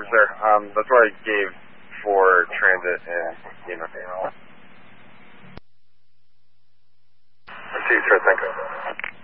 sir. That's what I gave for transit and, you know. I see, sir. Thank you.